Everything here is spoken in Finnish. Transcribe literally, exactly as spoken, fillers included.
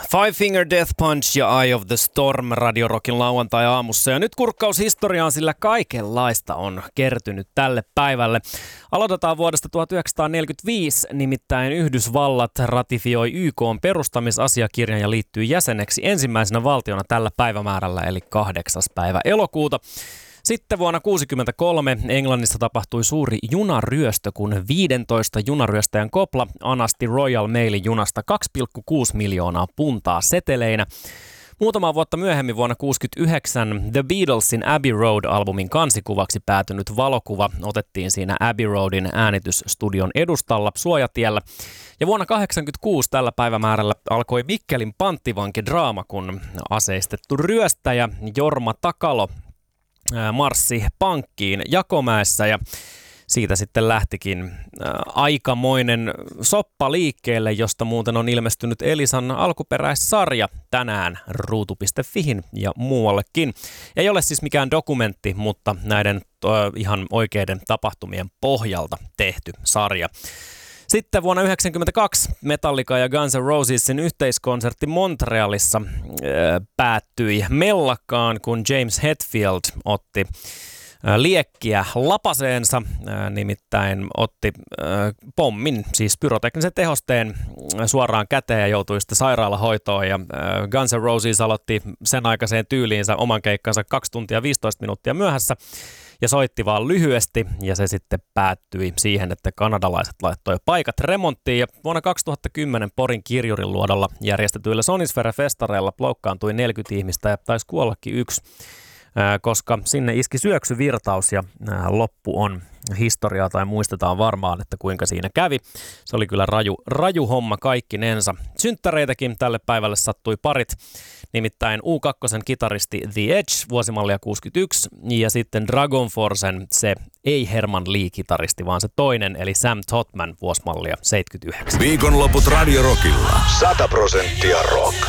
Five Finger Death Punch ja Eye of the Storm Radio Rockin lauantai-aamussa. Ja nyt kurkkaus historiaan, sillä kaikenlaista on kertynyt tälle päivälle. Aloitetaan vuodesta tuhatyhdeksänsataaneljäkymmentäviisi, nimittäin Yhdysvallat ratifioi Y K:n perustamisasiakirjan ja liittyy jäseneksi ensimmäisenä valtiona tällä päivämäärällä, eli kahdeksas päivä elokuuta. Sitten vuonna tuhatyhdeksänsataakuusikymmentäkolme Englannissa tapahtui suuri junaryöstö, kun viidentoista junaryöstäjän kopla anasti Royal Mailin junasta kaksi pilkku kuusi miljoonaa puntaa seteleinä. Muutama vuotta myöhemmin vuonna tuhatyhdeksänsataakuusikymmentäyhdeksän The Beatlesin Abbey Road-albumin kansikuvaksi päätynyt valokuva otettiin siinä Abbey Roadin äänitysstudion edustalla Suojatiellä. Ja vuonna tuhatyhdeksänsataakahdeksankymmentäkuusi tällä päivämäärällä alkoi Mikkelin panttivankidraama, kun aseistettu ryöstäjä Jorma Takalo marssi pankkiin Jakomäessä ja siitä sitten lähtikin aikamoinen soppa liikkeelle, josta muuten on ilmestynyt Elisan alkuperäissarja tänään ruutu piste fihin ja muuallekin. Ei ole siis mikään dokumentti, mutta näiden ihan oikeiden tapahtumien pohjalta tehty sarja. Sitten vuonna tuhatyhdeksänsataayhdeksänkymmentäkaksi Metallica ja Guns N' Rosesin yhteiskonsertti Montrealissa äh, päättyi mellakkaan, kun James Hetfield otti äh, liekkiä lapaseensa, äh, nimittäin otti äh, pommin, siis pyroteknisen tehosteen äh, suoraan käteen ja joutui sitten sairaalahoitoon. Ja äh, Guns N' Roses aloitti sen aikaiseen tyyliinsä oman keikkansa kaksi tuntia viisitoista minuuttia myöhässä. Ja soitti vaan lyhyesti ja se sitten päättyi siihen, että kanadalaiset laittoi paikat remonttiin. Ja vuonna kaksituhattakymmenen Porin Kirjurin luodalla järjestetyillä Sonisfere-festareilla loukkaantui neljäkymmentä ihmistä ja taisi kuollakin yksi, koska sinne iski syöksyvirtaus ja loppu on historiaa tai muistetaan varmaan, että kuinka siinä kävi. Se oli kyllä raju, raju homma kaikkinensa. Synttäreitäkin tälle päivälle sattui parit. Nimittäin U kaksi kitaristi The Edge vuosimallia kuusikymmentäyksi ja sitten Dragon Forcen se ei Herman Lee-kitaristi, vaan se toinen eli Sam Totman vuosimallia seitsemänkymmentäyhdeksän. Viikonloput Radio Rockilla. sata prosenttia rock.